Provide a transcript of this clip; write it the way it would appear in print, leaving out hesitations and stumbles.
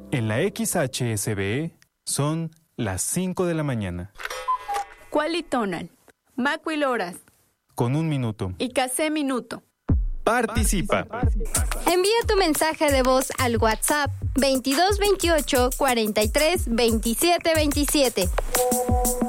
En la XHSBE son las 5 de la mañana. Qualitonal, Macuiloras, Con un minuto. y Casé Minuto. Participa. Envía tu mensaje de voz al WhatsApp 22 28 43 27 27.